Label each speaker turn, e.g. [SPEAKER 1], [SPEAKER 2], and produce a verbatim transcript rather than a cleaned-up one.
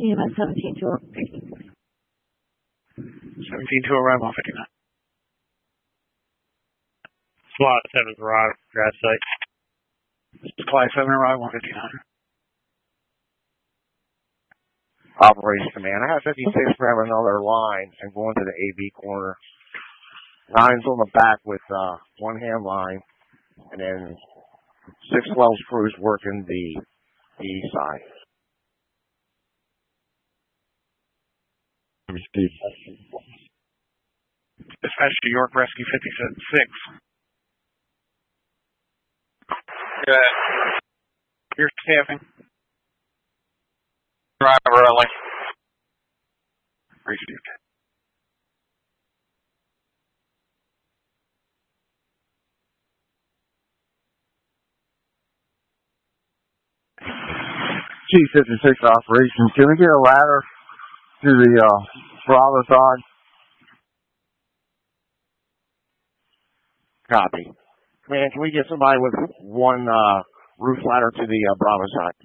[SPEAKER 1] E M S seventeen to
[SPEAKER 2] seventeen to arrive on fifty-nine.
[SPEAKER 3] SWAT seven arrive, crash site.
[SPEAKER 2] Supply seven arrive on fifty-nine.
[SPEAKER 4] Operations Command. I have fifty-six grabbing another line and going to the A B corner. Nine's on the back with uh, one hand line, and then six twelve crews working the, the east side.
[SPEAKER 2] Dispatch to York Rescue fifty-six.
[SPEAKER 5] Good.
[SPEAKER 2] You're staffing.
[SPEAKER 5] Driver only.
[SPEAKER 2] Received.
[SPEAKER 4] G fifty-six operations. Can we get a ladder to the uh, Bravo side? Copy. Man, can we get somebody with one uh, roof ladder to the uh, Bravo side?